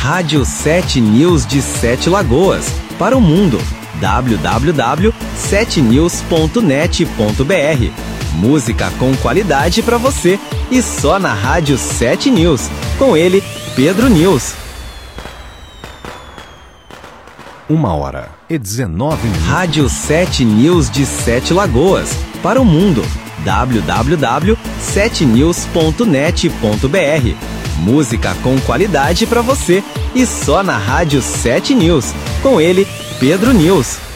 Rádio 7 News de Sete Lagoas, para o mundo. www.7news.net.br. Música com qualidade para você e só na Rádio 7 News. Com ele, Pedro News. 1h19. Rádio 7 News de Sete Lagoas, para o mundo. www.7news.net.br. Música com qualidade para você e só na Rádio 7 News. Com ele, Pedro News.